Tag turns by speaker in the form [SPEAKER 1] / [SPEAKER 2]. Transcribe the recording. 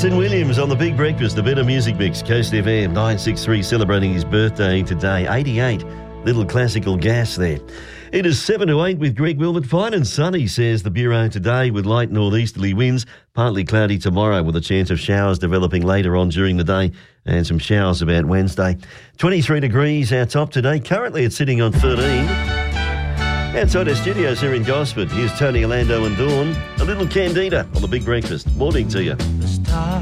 [SPEAKER 1] Jason Williams on The Big Breakfast, the Better Music Mix, Coast FM 963, celebrating his birthday today, 88. Little classical gas there. It is 7 to 8 with Greg Wilmot. Fine and sunny, says the Bureau today, with light northeasterly winds. Partly cloudy tomorrow with a chance of showers developing later on during the day and some showers about Wednesday. 23 degrees our top today. Currently it's sitting on 13. Outside our studios here in Gosford, here's Tony Orlando and Dawn. A little Candida on The Big Breakfast. Morning to you.